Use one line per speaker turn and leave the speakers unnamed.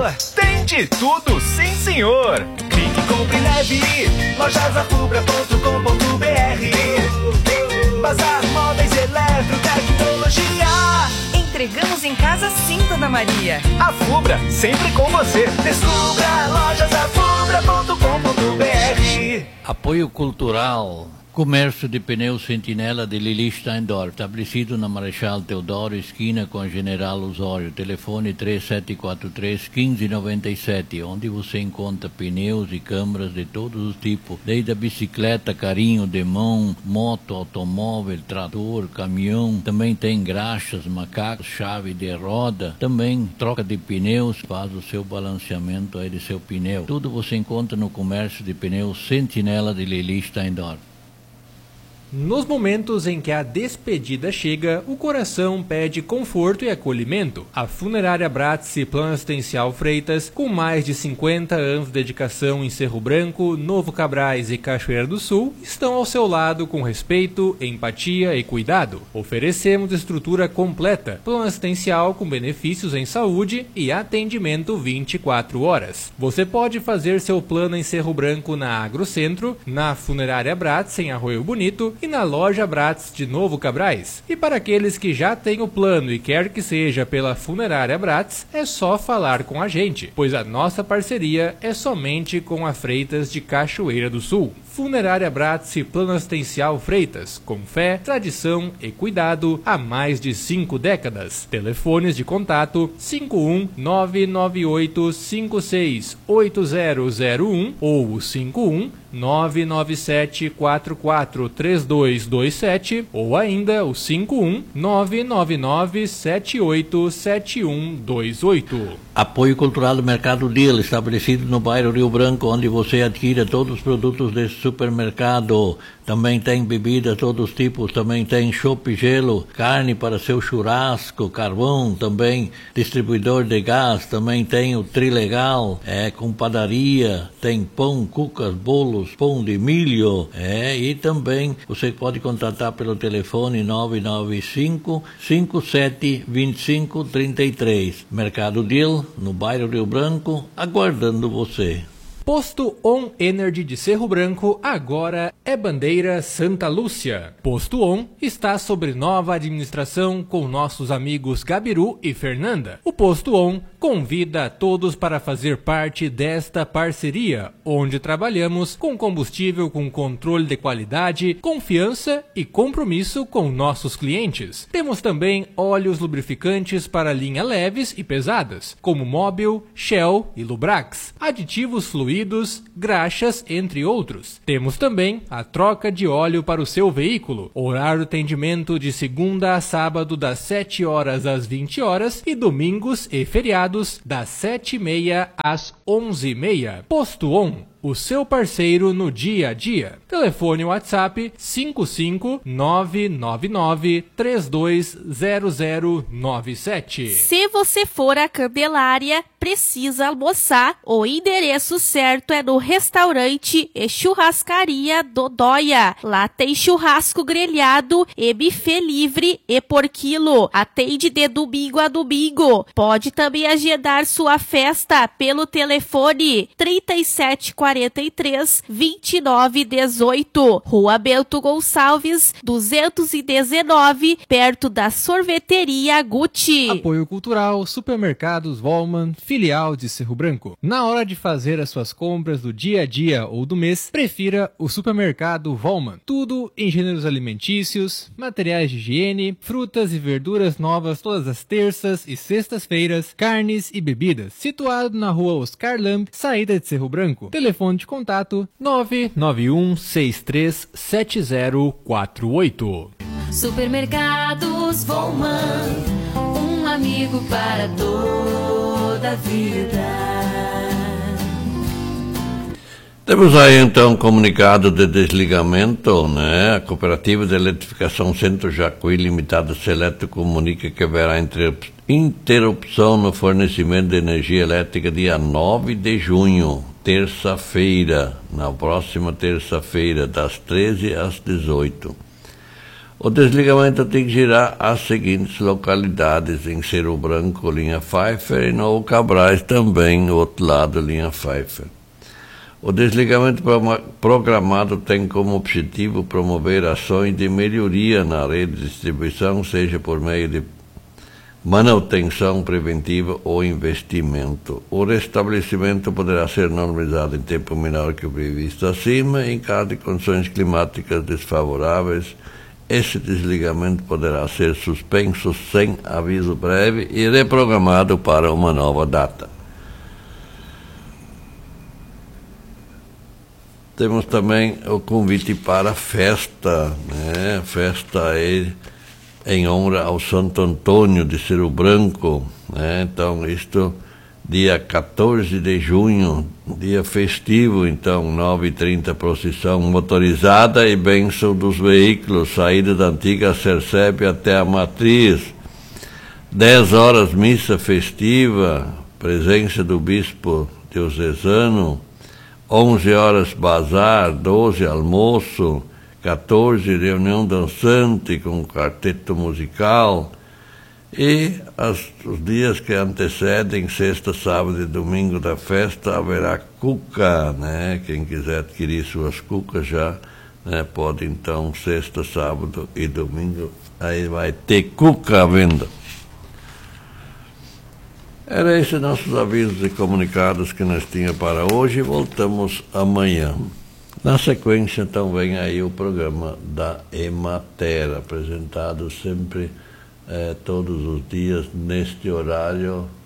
Tem de tudo, sim senhor. Clique, compre e leve. Lojasafubra.com.br. Bazar Móveis Eletrotecnologia.
Entregamos em casa sim, Dona Maria.
A Fubra, sempre com você. Descubra lojasafubra.com.br.
Apoio cultural. Comércio de pneus Sentinela de Lili Steindorf, estabelecido na Marechal Deodoro, esquina com a General Osório. Telefone 3743-1597, onde você encontra pneus e câmaras de todos os tipos, desde a bicicleta, carrinho de mão, moto, automóvel, trator, caminhão. Também tem graxas, macacos, chave de roda. Também troca de pneus, faz o seu balanceamento aí de seu pneu. Tudo você encontra no comércio de pneus Sentinela de Lili Steindorf.
Nos momentos em que a despedida chega, o coração pede conforto e acolhimento. A Funerária Bratz e Plano Assistencial Freitas, com mais de 50 anos de dedicação em Cerro Branco, Novo Cabrais e Cachoeira do Sul, estão ao seu lado com respeito, empatia e cuidado. Oferecemos estrutura completa, plano assistencial com benefícios em saúde e atendimento 24 horas. Você pode fazer seu plano em Cerro Branco na Agrocentro, na Funerária Bratz em Arroio Bonito e na Loja Bratz de Novo Cabrais. E para aqueles que já têm o plano e quer que seja pela Funerária Bratz, é só falar com a gente, pois a nossa parceria é somente com a Freitas de Cachoeira do Sul. Funerária Bratz e Plano Assistencial Freitas, com fé, tradição e cuidado há mais de 5 décadas. Telefones de contato 51998568001 ou 51997443227 ou ainda o 51999787128.
Apoio cultural do Mercado Deal, estabelecido no bairro Rio Branco, onde você adquire todos os produtos desse supermercado. Também tem bebida, todos os tipos, também tem chopp, gelo, carne para seu churrasco, carvão, também distribuidor de gás, também tem o Trilegal, com padaria, tem pão, cucas, bolos, pão de milho, e também você pode contatar pelo telefone 995-572533. Mercado Deal, no bairro Rio Branco, aguardando você.
Posto On Energy de Cerro Branco agora é bandeira Santa Lúcia. Posto On está sob nova administração com nossos amigos Gabiru e Fernanda. O Posto On convida a todos para fazer parte desta parceria, onde trabalhamos com combustível com controle de qualidade, confiança e compromisso com nossos clientes. Temos também óleos lubrificantes para linha leves e pesadas, como Mobil, Shell e Lubrax, aditivos fluidos, graxas, entre outros. Temos também a troca de óleo para o seu veículo, horário de atendimento de segunda a sábado das 7 horas às 20 horas e domingos e feriados das 7h30 às 11h30. Posto On, o seu parceiro no dia a dia. Telefone WhatsApp 55999320097.
Se você for à Candelária, precisa almoçar, o endereço certo é no restaurante e churrascaria Dodóia. Lá tem churrasco grelhado e buffet livre e por quilo. Atende de domingo a domingo. Pode também agendar sua festa pelo telefone 3743-2918. Rua Bento Gonçalves, 219, perto da sorveteria Gucci.
Apoio cultural, Supermercados Volman, filial de Cerro Branco. Na hora de fazer as suas compras do dia a dia ou do mês, prefira o Supermercado Volman. Tudo em gêneros alimentícios, materiais de higiene, frutas e verduras novas todas as terças e sextas-feiras, carnes e bebidas. Situado na rua Oscar Lamb, saída de Cerro Branco. Telefone de contato 991637048.
Supermercados Volman, um amigo para toda a vida.
Temos aí então um comunicado de desligamento, né? A Cooperativa de Eletrificação Centro Jacuí Limitada Seleto comunica que haverá interrupção no fornecimento de energia elétrica dia 9 de junho, terça-feira, na próxima terça-feira, das 13 às 18. O desligamento atingirá as seguintes localidades: em Cerro Branco, linha Pfeiffer, e Novo Cabrais também, outro lado, linha Pfeiffer. O desligamento programado tem como objetivo promover ações de melhoria na rede de distribuição, seja por meio de manutenção preventiva ou investimento. O restabelecimento poderá ser normalizado em tempo menor que o previsto acima. Em caso de condições climáticas desfavoráveis, esse desligamento poderá ser suspenso sem aviso prévio e reprogramado para uma nova data. Temos também o convite para a festa, né? Festa em honra ao Santo Antônio de Cerro Branco, né? Então, isto dia 14 de junho, dia festivo, então, 9h30, procissão motorizada e bênção dos veículos, saída da antiga Sersepe até a Matriz. 10 horas, missa festiva, presença do bispo diocesano. 11 horas, bazar. 12, almoço. 14, reunião dançante com quarteto musical. E os dias que antecedem, sexta, sábado e domingo da festa, haverá cuca, né? Quem quiser adquirir suas cucas já, né, pode então, sexta, sábado e domingo, aí vai ter cuca à venda. Era esses nossos avisos e comunicados que nós tínhamos para hoje. Voltamos amanhã. Na sequência, então, vem aí o programa da Emater, apresentado sempre todos os dias neste horário,